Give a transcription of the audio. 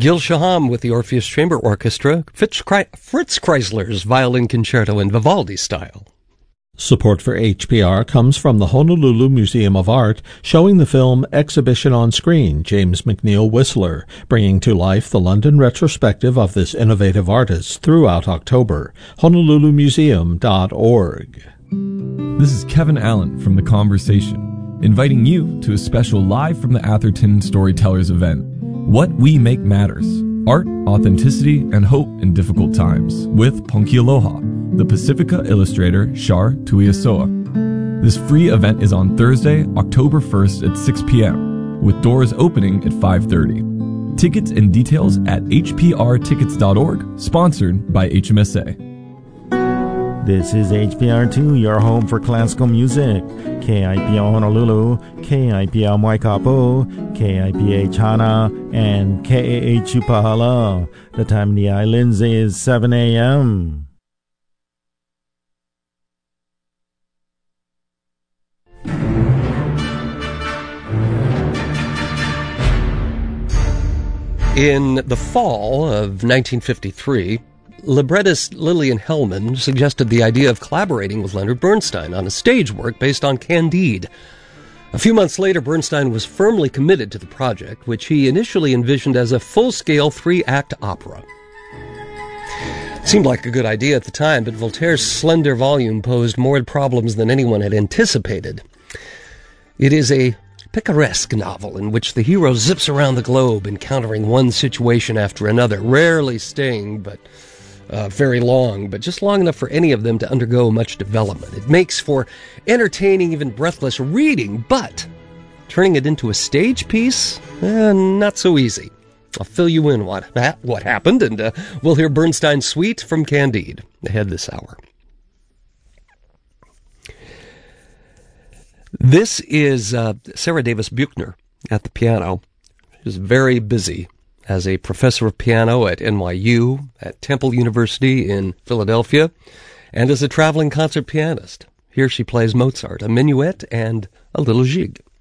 Gil Shaham with the Orpheus Chamber Orchestra, Fritz Kreisler's Violin Concerto in Vivaldi style. Support for HPR comes from the Honolulu Museum of Art, showing the film Exhibition on Screen, James McNeill Whistler, bringing to life the London retrospective of this innovative artist throughout October. HonoluluMuseum.org. This is Kevin Allen from The Conversation, inviting you to a special Live from the Atherton Storytellers event. What We Make Matters. Art, Authenticity, and Hope in Difficult Times, with Ponki Aloha, the Pacifica illustrator Shar Tuiasoa. This free event is on Thursday, October 1st at 6 p.m., with doors opening at 5:30. Tickets and details at hprtickets.org, sponsored by HMSA. This is HPR2, your home for classical music. KIPL Honolulu, KIPL Waikapo, KIPH Hana, and KAH Upahala. The time in the islands is 7 a.m. In the fall of 1953, librettist Lillian Hellman suggested the idea of collaborating with Leonard Bernstein on a stage work based on Candide. A few months later, Bernstein was firmly committed to the project, which he initially envisioned as a full-scale 3-act opera. It seemed like a good idea at the time, but Voltaire's slender volume posed more problems than anyone had anticipated. It is a picaresque novel in which the hero zips around the globe, encountering one situation after another, rarely staying, but very long, but just long enough for any of them to undergo much development. It makes for entertaining, even breathless reading, but turning it into a stage piece, not so easy. I'll fill you in what happened, and we'll hear Bernstein's suite from Candide ahead this hour. This is Sarah Davis Buchner at the piano. She's very busy as a professor of piano at NYU, at Temple University in Philadelphia, and as a traveling concert pianist. Here she plays Mozart, a minuet, and a little jig.